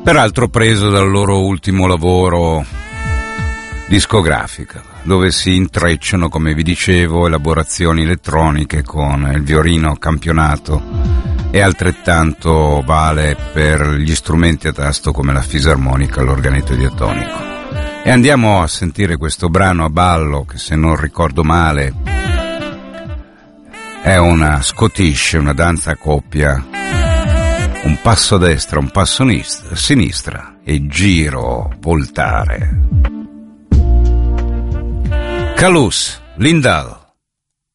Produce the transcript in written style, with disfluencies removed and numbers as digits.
peraltro preso dal loro ultimo lavoro discografico, dove si intrecciano, come vi dicevo, elaborazioni elettroniche con il violino campionato, e altrettanto vale per gli strumenti a tasto come la fisarmonica e l'organetto diatonico. E andiamo a sentire questo brano a ballo che, se non ricordo male, è una Scottish, una danza a coppia, un passo a destra, un passo a sinistra e giro, voltare. Calus, Lindal.